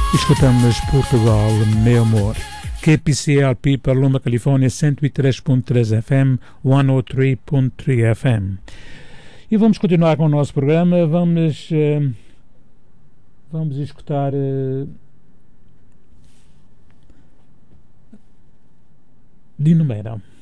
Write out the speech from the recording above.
Escutamos Portugal, meu amor. KPCLP para Loma, Califórnia, 103.3 FM, 103.3 FM. E vamos continuar com o nosso programa. Vamos escutar Dino Meira.